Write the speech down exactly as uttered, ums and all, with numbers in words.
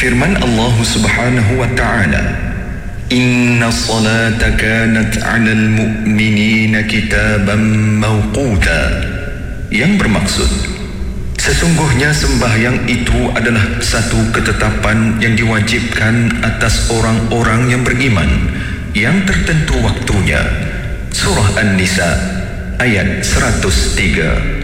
Firman Allah Subhanahu wa ta'ala, Inna salata kanat 'alal mu'minina kitaban mawquta, yang bermaksud sesungguhnya sembahyang itu adalah satu ketetapan yang diwajibkan atas orang-orang yang beriman, yang tertentu waktunya. Surah An-Nisa ayat seratus tiga.